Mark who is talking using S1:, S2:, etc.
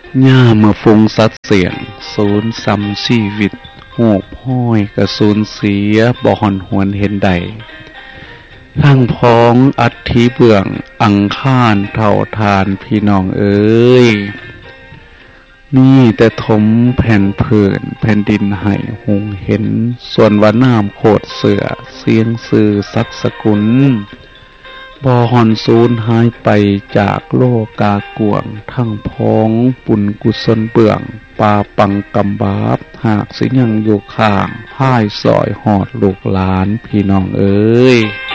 S1: ย่าเมื่อฟงสัดเสียงสูญซ้ำชีวิตหูบห้อยกระสูญเสียบ่หอนหวนเห็นใดทั้งพ้องอัฐิเบื้องอังคารเท่าทานพี่น้องเอ้ยมีแต่ถมแผ่นผืนแผ่นดินให้หุงเห็นส่วนว่าน้ำโคดเสือเสียงสื่อสักสกุลบ่หอนสูญหายไปจากโลกากวงทั้งพ้องปุญกุศลเบื้องปาปังกำบาบหากสิยังอยู่ข้างพ่ายสอยหอดลูกหลานพี่น้องเอ้ย